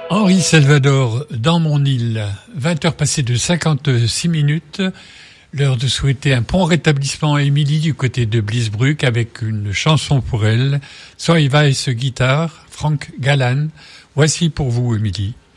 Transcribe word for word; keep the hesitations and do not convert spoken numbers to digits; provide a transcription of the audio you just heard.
Henri Salvador, dans mon île, vingt heures passées de cinquante-six minutes, l'heure de souhaiter un bon rétablissement à Émilie du côté de Blisbruck avec une chanson pour elle, Soy Weiss guitare, Frank Galan. Voici pour vous, Émilie.